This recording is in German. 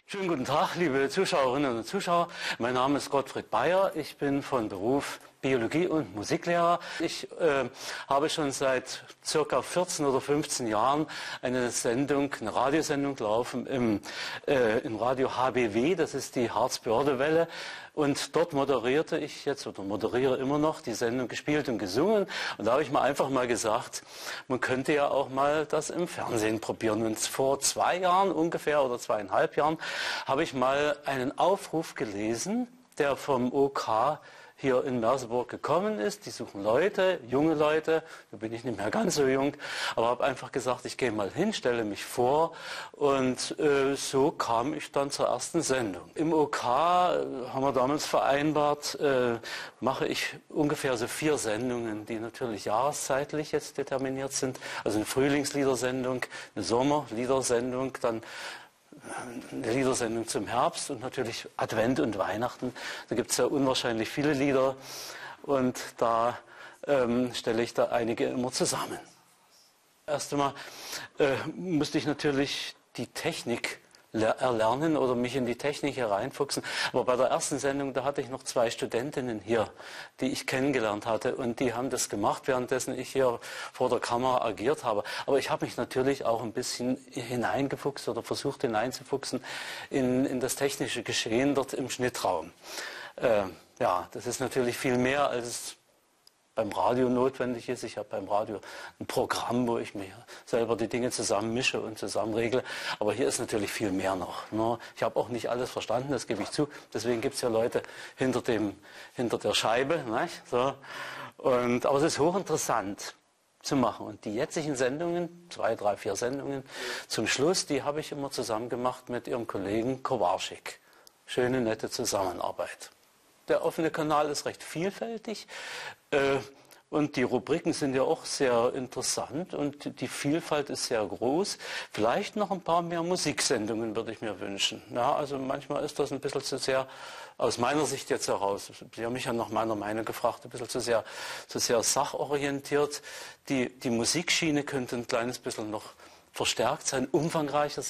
Schönen guten Tag, liebe Zuschauerinnen und Zuschauer. Mein Name ist Gottfried Bayer. Ich bin von Beruf Biologie- und Musiklehrer. Ich habe schon seit circa 14 oder 15 Jahren eine Radiosendung laufen im Radio HBW, das ist die Harzbörde-Welle. Und dort moderiere immer noch die Sendung Gespielt und Gesungen. Und da habe ich mir einfach mal gesagt, man könnte ja auch mal das im Fernsehen probieren. Und vor 2 Jahren ungefähr oder 2,5 Jahren habe ich mal einen Aufruf gelesen, der vom OK hier in Merseburg gekommen ist. Die suchen Leute, junge Leute, da bin ich nicht mehr ganz so jung, aber habe einfach gesagt, ich gehe mal hin, stelle mich vor und so kam ich dann zur ersten Sendung. Im OK haben wir damals vereinbart, mache ich ungefähr so 4 Sendungen, die natürlich jahreszeitlich jetzt determiniert sind. Also eine Frühlingsliedersendung, eine Sommerliedersendung, dann eine Liedersendung zum Herbst und natürlich Advent und Weihnachten. Da gibt es ja unwahrscheinlich viele Lieder und da stelle ich da einige immer zusammen. Erst einmal musste ich natürlich die Technik erlernen oder mich in die Technik hereinfuchsen. Aber bei der ersten Sendung, da hatte ich noch 2 Studentinnen hier, die ich kennengelernt hatte. Und die haben das gemacht, währenddessen ich hier vor der Kamera agiert habe. Aber ich habe mich natürlich auch ein bisschen hineingefuchst oder versucht hineinzufuchsen in das technische Geschehen dort im Schnittraum. Ja, das ist natürlich viel mehr, als beim Radio notwendig ist. Ich habe beim Radio ein Programm, wo ich mir selber die Dinge zusammenmische und zusammenregle. Aber hier ist natürlich viel mehr noch. Ne? Ich habe auch nicht alles verstanden, das gebe ich zu. Deswegen gibt es ja Leute hinter der Scheibe. Nicht? So. Aber es ist hochinteressant zu machen. Und die jetzigen Sendungen, 2, 3, 4 Sendungen zum Schluss, die habe ich immer zusammen gemacht mit Ihrem Kollegen Kowarczyk. Schöne, nette Zusammenarbeit. Der offene Kanal ist recht vielfältig und die Rubriken sind ja auch sehr interessant und die Vielfalt ist sehr groß. Vielleicht noch ein paar mehr Musiksendungen würde ich mir wünschen. Ja, also manchmal ist das ein bisschen zu sehr, aus meiner Sicht jetzt heraus, Sie haben mich ja nach meiner Meinung gefragt, ein bisschen zu sehr sachorientiert. Die Musikschiene könnte ein kleines bisschen noch verstärkt sein, umfangreicher